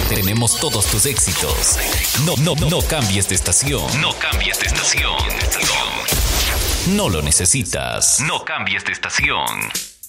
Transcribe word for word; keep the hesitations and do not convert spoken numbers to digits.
Tenemos todos tus éxitos. No, no, no cambies de estación. No cambies de estación. No lo necesitas. No cambies de estación.